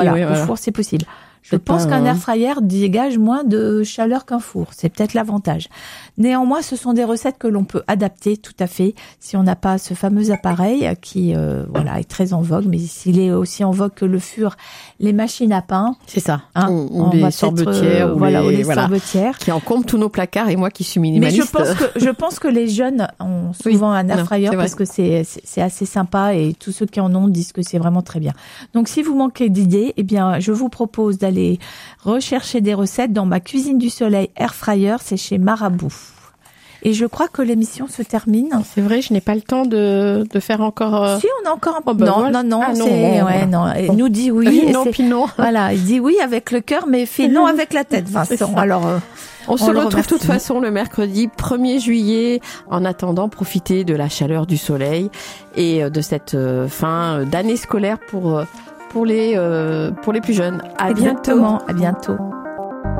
au four, c'est possible. Je pense qu'un air fryer dégage moins de chaleur qu'un four. C'est peut-être l'avantage. Néanmoins, ce sont des recettes que l'on peut adapter tout à fait si on n'a pas ce fameux appareil qui est très en vogue. Mais s'il est aussi en vogue que le furent les machines à pain. C'est ça. Ou les sorbetières. Ou les sorbetières. Qui encombrent tous nos placards et moi qui suis minimaliste. Mais je pense que les jeunes ont souvent un air fryer parce que c'est assez sympa et tous ceux qui en ont disent que c'est vraiment très bien. Donc si vous manquez d'idées, eh bien, je vous propose d'aller rechercher des recettes dans ma cuisine du soleil air fryer, c'est chez Marabout. Et je crois que l'émission se termine. C'est vrai, je n'ai pas le temps de faire encore. Si, on a encore un peu. Non. Il nous dit oui. Non. Voilà, il dit oui avec le cœur, mais fait non avec la tête, Vincent. Alors, on se retrouve de toute façon le mercredi 1er juillet. En attendant, profitez de la chaleur du soleil et de cette fin d'année scolaire pour les plus jeunes. À bientôt. À bientôt.